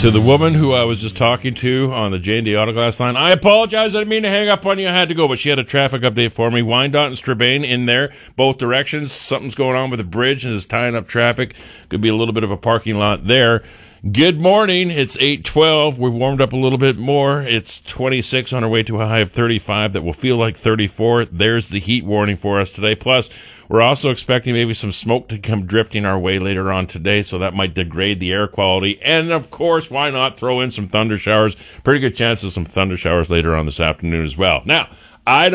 To the woman who I was just talking to on the J&D Autoglass line, I apologize. I didn't mean to hang up on you. I had to go, but she had a traffic update for me. Wyandotte and Strabane in there, both directions. Something's going on with the bridge and is tying up traffic. Could be a little bit of a parking lot there. Good morning. It's 8:12. We've warmed up a little bit more. It's 26 on our way to a high of 35 that will feel like 34. There's the heat warning for us today. Plus, we're also expecting maybe some smoke to come drifting our way later on today, so that might degrade the air quality. And, of course, why not throw in some thunder showers? Pretty good chance of some thunder showers later on this afternoon as well. Now, I'm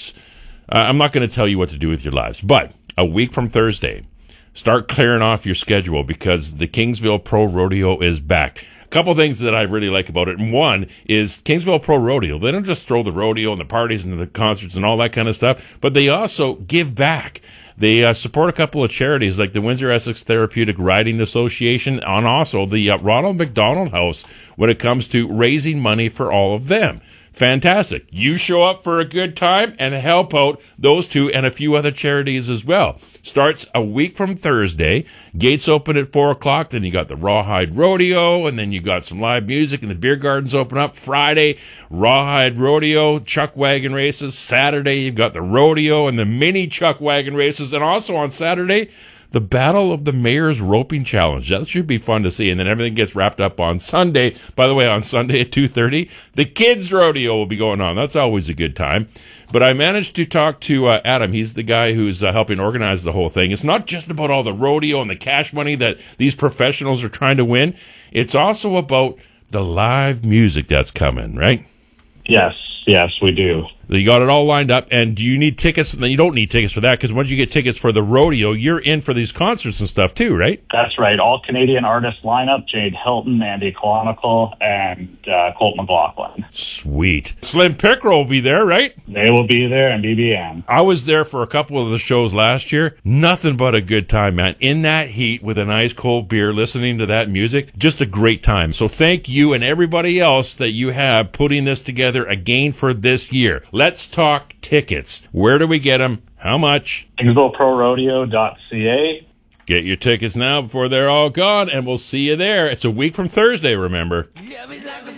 not going to tell you what to do with your lives, but a week from Thursday, start clearing off your schedule because the Kingsville Pro Rodeo is back. A couple things that I really like about it. And one is Kingsville Pro Rodeo. They don't just throw the rodeo and the parties and the concerts and all that kind of stuff, but they also give back. They support a couple of charities like the Windsor-Essex Therapeutic Riding Association and also the Ronald McDonald House when it comes to raising money for all of them. Fantastic. You show up for a good time and help out those two and a few other charities as well. Starts a week from Thursday. Gates open at 4 o'clock. Then you got the Rawhide Rodeo, and then you got some live music, and the beer gardens open up Friday. Rawhide Rodeo, chuck wagon races. Saturday, you've got the rodeo and the mini chuck wagon races. And also on Saturday, the Battle of the Mayor's Roping Challenge. That should be fun to see. And then everything gets wrapped up on Sunday. By the way, on Sunday at 2:30, the Kids Rodeo will be going on. That's always a good time. But I managed to talk to Adam. He's the guy who's helping organize the whole thing. It's not just about all the rodeo and the cash money that these professionals are trying to win. It's also about the live music that's coming, right? Yes, we do. You got it all lined up, and do you need tickets? You don't need tickets for that, because once you get tickets for the rodeo, you're in for these concerts and stuff too, right? That's right. All Canadian artist lineup: Jade Hilton, Andy Colonical, and Colt McLaughlin. Sweet. Slim Pickrell will be there, right? They will be there, and BBM. I was there for a couple of the shows last year. Nothing but a good time, man. In that heat with a nice cold beer, listening to that music, just a great time. So thank you and everybody else that you have putting this together again for this year. Let's talk tickets. Where do we get them? How much? KingsvilleProRodeo.ca. Get your tickets now before they're all gone, and we'll see you there. It's a week from Thursday, remember.